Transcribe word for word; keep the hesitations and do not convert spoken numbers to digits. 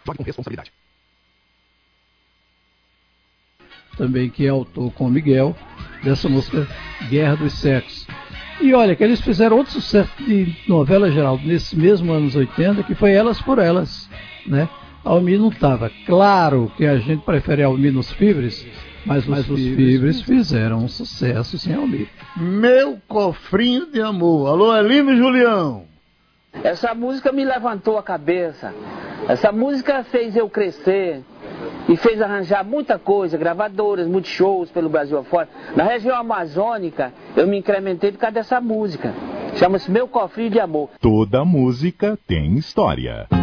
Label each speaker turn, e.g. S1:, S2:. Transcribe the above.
S1: Jogue com responsabilidade.
S2: Também que é autor com o Miguel, dessa música Guerra dos Sexos. E olha, que eles fizeram outro sucesso de novela geral nesse mesmo anos oitenta, que foi Elas por Elas, né? A Almir não estava. Claro que a gente prefere a Almir nos Fibres, mas, mas os Fibres fizeram um sucesso sem Almir.
S3: Meu Cofrinho de Amor. Alô, Eline e Julião.
S4: Essa música me levantou a cabeça. Essa música fez eu crescer e fez arranjar muita coisa, gravadoras, muitos shows pelo Brasil afora. Na região amazônica, eu me incrementei por causa dessa música. Chama-se Meu Cofrinho de Amor.
S5: Toda música tem história.